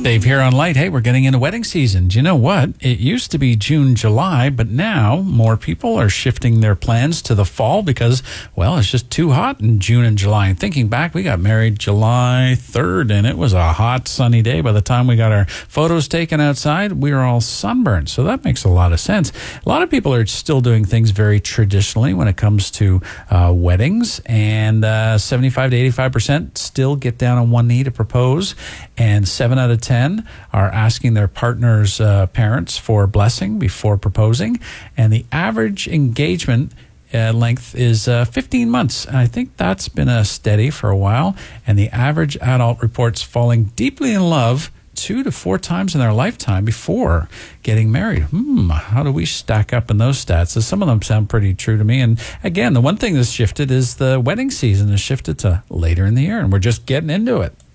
Dave here on Light. Hey, we're getting into wedding season. Do you know what? It used to be June, July, but now more people are shifting their plans to the fall because, well, it's just too hot in June and July. And thinking back, we got married July 3rd, and it was a hot, sunny day. By the time we got our photos taken outside, we were all sunburned. So that makes a lot of sense. A lot of people are still doing things very traditionally when it comes to weddings, and 75 to 85% still get down on one knee to propose, and 7 out of 10 are asking their partner's parents for blessing before proposing, and the average engagement length is 15 months. And I think that's been a steady for a while, and the average adult reports falling deeply in love 2 to 4 times in their lifetime before getting married. How do we stack up in those stats? So some of them sound pretty true to me. And again, the one thing that's shifted is the wedding season has shifted to later in the year, and we're just getting into it.